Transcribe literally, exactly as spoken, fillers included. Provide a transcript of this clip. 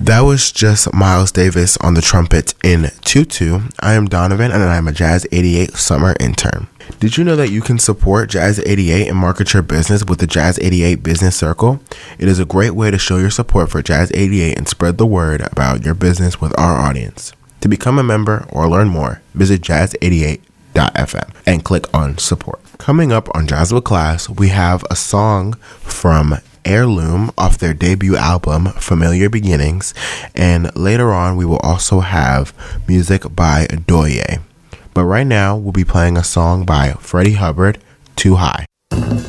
That was just Miles Davis on the trumpet in Tutu. I am Donovan, and I'm a Jazz eighty-eight summer intern. Did you know that you can support Jazz eighty-eight and market your business with the Jazz eighty-eight Business Circle? It is a great way to show your support for Jazz eighty-eight and spread the word about your business with our audience. To become a member or learn more, visit jazz eighty-eight dot f m and click on support. Coming up on Jazz with Class, we have a song from Heirloom off their debut album, Familiar Beginnings, and later on we will also have music by Doye. But right now, we'll be playing a song by Freddie Hubbard, Too High.